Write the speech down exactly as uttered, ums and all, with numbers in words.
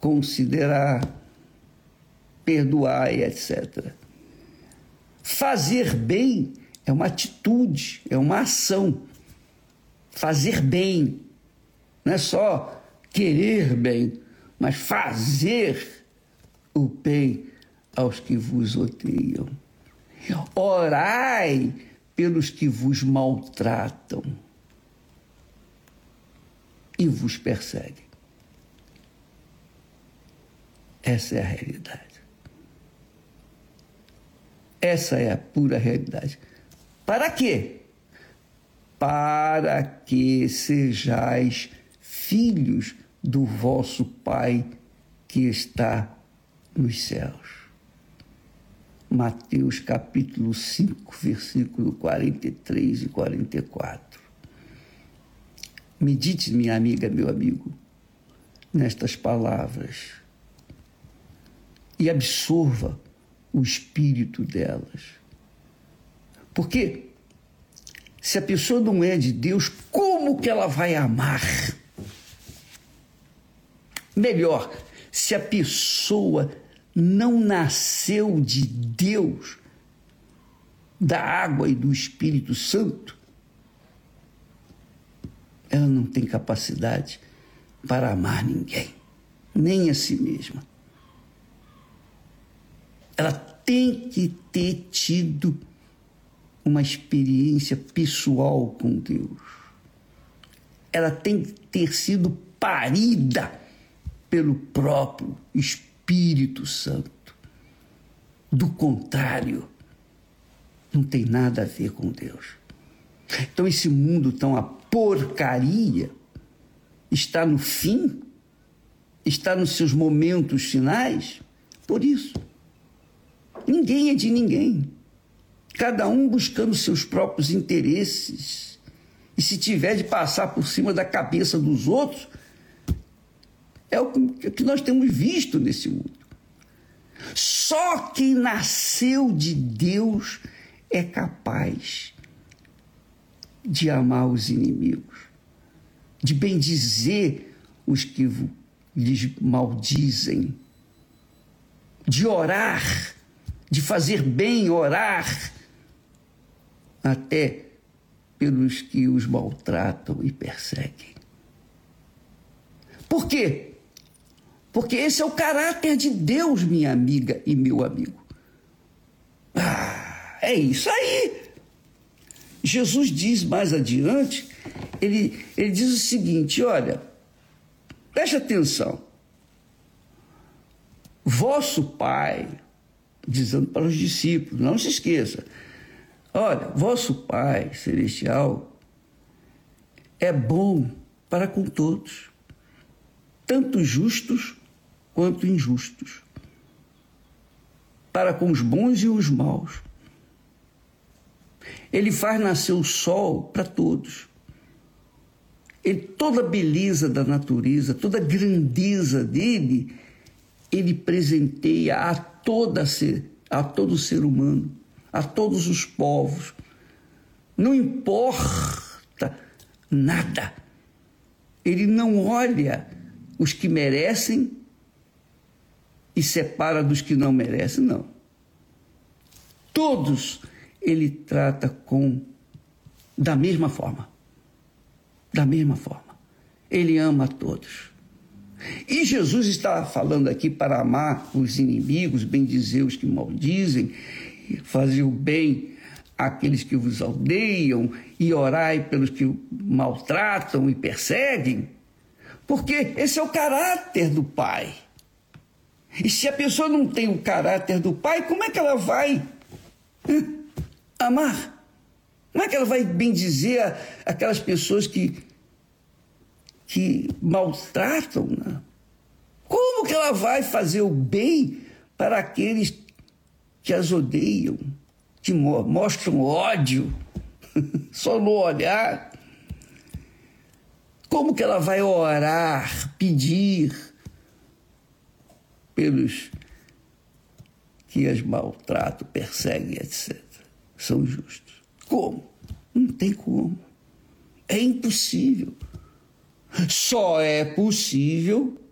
considerar, perdoar e etcétera. Fazer bem é uma atitude, é uma ação. Fazer bem não é só querer bem, mas fazer o bem aos que vos odeiam. Orai pelos que vos maltratam e vos perseguem. Essa é a realidade. Essa é a pura realidade. Para quê? Para que sejais filhos do vosso Pai que está nos céus. Mateus capítulo cinco, versículo quarenta e três e quarenta e quatro. Medite, minha amiga, meu amigo, nestas palavras e absorva o espírito delas. Porque se a pessoa não é de Deus, como que ela vai amar? Melhor, se a pessoa não nasceu de Deus, da água e do Espírito Santo, ela não tem capacidade para amar ninguém, nem a si mesma. Ela tem que ter tido uma experiência pessoal com Deus. Ela tem que ter sido parida pelo próprio Espírito Santo. Do contrário, não tem nada a ver com Deus. Então esse mundo tão a porcaria está no fim, está nos seus momentos finais, por isso. Ninguém é de ninguém. Cada um buscando seus próprios interesses. E se tiver de passar por cima da cabeça dos outros, é o que nós temos visto nesse mundo. Só quem nasceu de Deus é capaz de amar os inimigos, de bendizer os que lhes maldizem, de orar, de fazer bem, orar, até pelos que os maltratam e perseguem. Por quê? Porque esse é o caráter de Deus, minha amiga e meu amigo. Ah, é isso aí. Jesus diz mais adiante, ele, ele diz o seguinte, olha, preste atenção. Vosso Pai, dizendo para os discípulos, não se esqueça, olha, vosso Pai Celestial é bom para com todos, tanto justos quanto injustos, para com os bons e os maus. Ele faz nascer o sol para todos. Ele, toda a beleza da natureza, toda a grandeza dele, ele presenteia a, toda ser, a todo ser humano, a todos os povos. Não importa nada. Ele não olha os que merecem e separa dos que não merecem, não. Todos ele trata com da mesma forma. Da mesma forma. Ele ama a todos. E Jesus está falando aqui para amar os inimigos, bendizer os que maldizem, fazer o bem àqueles que vos odeiam e orai pelos que maltratam e perseguem, porque esse é o caráter do Pai. E se a pessoa não tem o caráter do Pai, como é que ela vai hein, amar? Como é que ela vai bendizer aquelas pessoas que, que maltratam, né? Como que ela vai fazer o bem para aqueles que as odeiam, que mostram ódio, só no olhar? Como que ela vai orar, pedir pelos que as maltratam, perseguem, etcétera? São justos. Como? Não tem como. É impossível. Só é possível